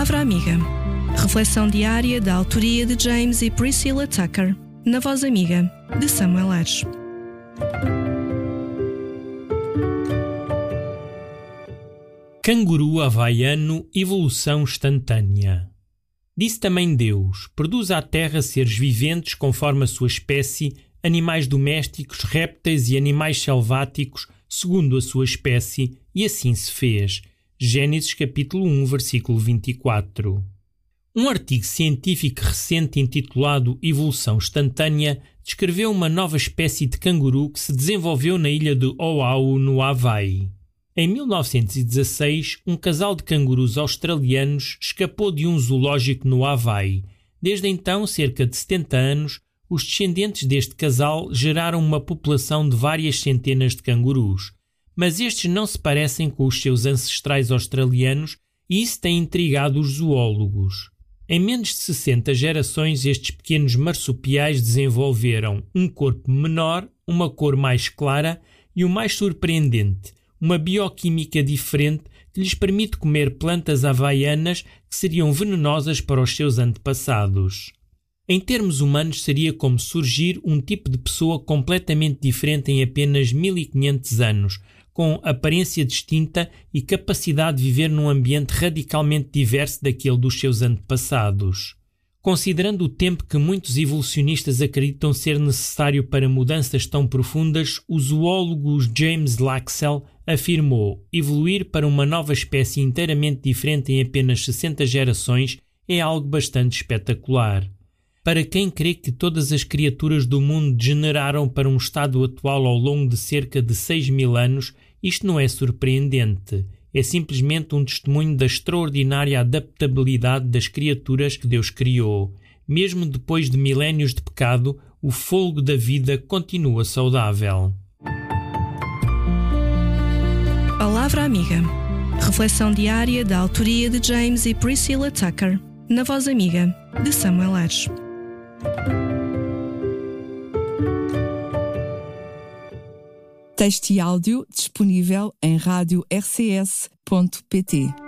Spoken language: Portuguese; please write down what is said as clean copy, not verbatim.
Palavra Amiga. Reflexão diária da autoria de James e Priscilla Tucker, na voz amiga de Samuel Aires. Canguru havaiano, evolução instantânea. Disse também Deus: produz à terra seres viventes conforme a sua espécie, animais domésticos, répteis e animais selváticos, segundo a sua espécie, e assim se fez. Gênesis capítulo 1, versículo 24. Um artigo científico recente intitulado Evolução Instantânea descreveu uma nova espécie de canguru que se desenvolveu na ilha de Oahu, no Havaí. Em 1916, um casal de cangurus australianos escapou de um zoológico no Havaí. Desde então, cerca de 70 anos, os descendentes deste casal geraram uma população de várias centenas de cangurus. Mas estes não se parecem com os seus ancestrais australianos e isso tem intrigado os zoólogos. Em menos de 60 gerações, estes pequenos marsupiais desenvolveram um corpo menor, uma cor mais clara e o mais surpreendente, uma bioquímica diferente que lhes permite comer plantas havaianas que seriam venenosas para os seus antepassados. Em termos humanos, seria como surgir um tipo de pessoa completamente diferente em apenas 1500 anos, com aparência distinta e capacidade de viver num ambiente radicalmente diverso daquele dos seus antepassados. Considerando o tempo que muitos evolucionistas acreditam ser necessário para mudanças tão profundas, o zoólogo James Laxell afirmou: evoluir para uma nova espécie inteiramente diferente em apenas 60 gerações é algo bastante espetacular. Para quem crê que todas as criaturas do mundo degeneraram para um estado atual ao longo de cerca de 6.000 anos, isto não é surpreendente. É simplesmente um testemunho da extraordinária adaptabilidade das criaturas que Deus criou. Mesmo depois de milénios de pecado, o fôlego da vida continua saudável. Palavra Amiga. Reflexão diária da autoria de James e Priscilla Tucker, na voz amiga de Samuel Aires. Texto e áudio disponível em radiorcs.pt.